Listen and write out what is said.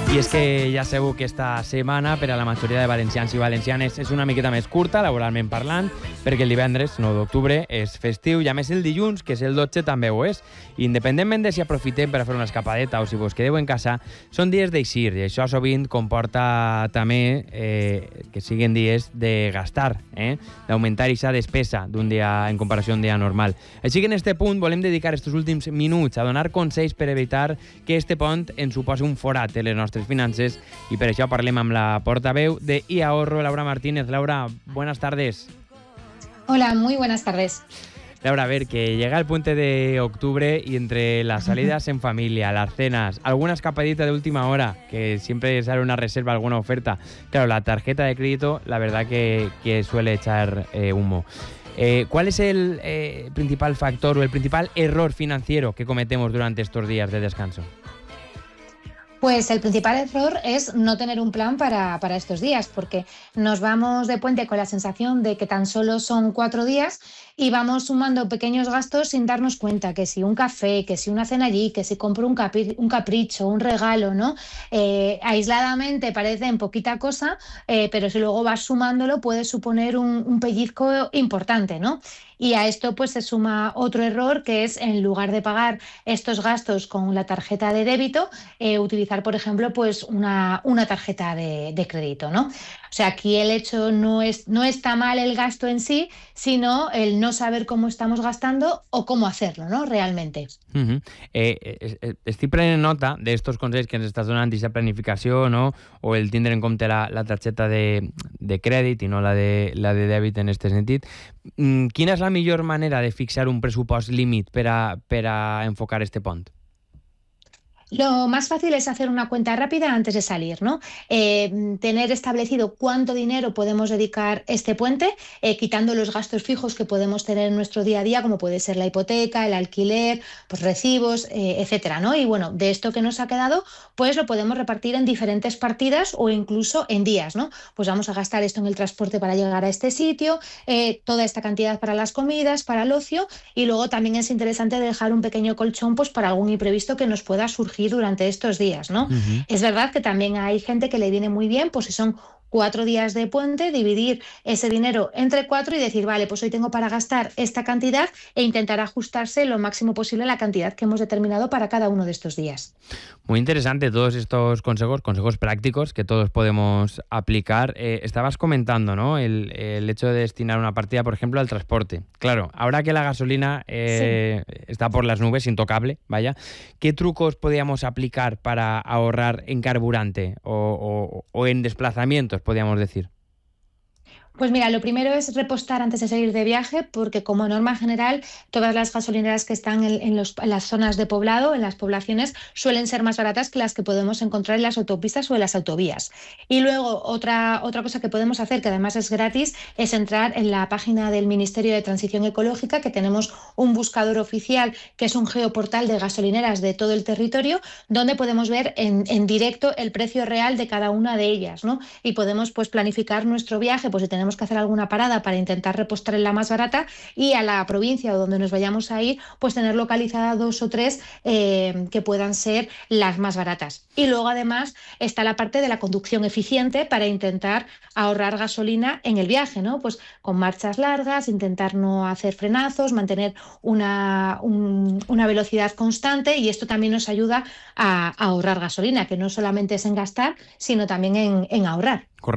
I és que ja sabeu que esta setmana per a la majoria de valencians i valencianes és una miqueta més curta, laboralment parlant, perquè el divendres, 9 d'octubre, és festiu i a més el dilluns, que és el 12, també ho és. Independentment de si aprofitem per a fer una escapadeta o si vos quedeu en casa, són dies d'eixir i això sovint comporta també que siguin dies de gastar, d'augmentar aquesta despesa d'un dia en comparació a un dia normal. Així que en este punt volem dedicar estos últims minuts a donar consells per evitar que este pont ens suposi un forat en les nostres finances y por eso parlem amb la portaveu de iAhorro, Laura Martínez. Laura, buenas tardes. Hola, muy buenas tardes. Laura, a ver, que llega el puente de octubre y entre las salidas en familia, las cenas, alguna escapadita de última hora, que siempre sale una reserva, alguna oferta. Claro, la tarjeta de crédito, la verdad que suele echar humo. ¿Cuál es el principal factor o el principal error financiero que cometemos durante estos días de descanso? Pues el principal error es no tener un plan para estos días, porque nos vamos de puente con la sensación de que tan solo son 4 días y vamos sumando pequeños gastos sin darnos cuenta, que si un café, que si una cena allí, que si compro un capricho, un regalo, ¿no? Aisladamente parecen poquita cosa, pero si luego vas sumándolo puede suponer un pellizco importante, ¿no? Y a esto pues se suma otro error, que es en lugar de pagar estos gastos con la tarjeta de débito, utilizar, por ejemplo, pues una tarjeta de crédito, ¿no? O sea, aquí el hecho no está mal el gasto en sí, sino el no saber cómo estamos gastando o cómo hacerlo, ¿no? Realmente. Estic prenent nota d'estos consells que ens estàs donant, d'aquesta planificació, no? O el tindre en compte la targeta de crèdit i no la de dèbit en aquest sentit. Quina és la millor manera de fixar un pressupost límit per a enfocar este pont? Lo más fácil es hacer una cuenta rápida antes de salir, ¿no? Tener establecido cuánto dinero podemos dedicar este puente, quitando los gastos fijos que podemos tener en nuestro día a día, como puede ser la hipoteca, el alquiler, pues recibos, etcétera, ¿no? Y bueno, de esto que nos ha quedado, pues lo podemos repartir en diferentes partidas o incluso en días, ¿no? Pues vamos a gastar esto en el transporte para llegar a este sitio, toda esta cantidad para las comidas, para el ocio, y luego también es interesante dejar un pequeño colchón pues para algún imprevisto que nos pueda surgir durante estos días, ¿no? Es verdad que también hay gente que le viene muy bien, pues si son 4 días de puente, dividir ese dinero entre 4 y decir, vale, pues hoy tengo para gastar esta cantidad e intentar ajustarse lo máximo posible a la cantidad que hemos determinado para cada uno de estos días. Muy interesante todos estos consejos prácticos que todos podemos aplicar. Estabas comentando, ¿no? El hecho de destinar una partida, por ejemplo, al transporte. Claro, ahora que la gasolina está por las nubes, intocable, vaya, ¿qué trucos podríamos aplicar para ahorrar en carburante o en desplazamientos, podríamos decir? Pues mira, lo primero es repostar antes de salir de viaje, porque como norma general todas las gasolineras que están en las zonas de poblado, en las poblaciones, suelen ser más baratas que las que podemos encontrar en las autopistas o en las autovías. Y luego otra cosa que podemos hacer, que además es gratis, es entrar en la página del Ministerio de Transición Ecológica, que tenemos un buscador oficial que es un geoportal de gasolineras de todo el territorio, donde podemos ver en directo el precio real de cada una de ellas, ¿no? Y podemos pues planificar nuestro viaje, pues si tenemos que hacer alguna parada para intentar repostar en la más barata, y a la provincia o donde nos vayamos a ir, pues tener localizada 2 o 3 que puedan ser las más baratas. Y luego además está la parte de la conducción eficiente para intentar ahorrar gasolina en el viaje, ¿no? Pues con marchas largas, intentar no hacer frenazos, mantener una velocidad constante, y esto también nos ayuda a ahorrar gasolina, que no solamente es en gastar, sino también en ahorrar. Correcto.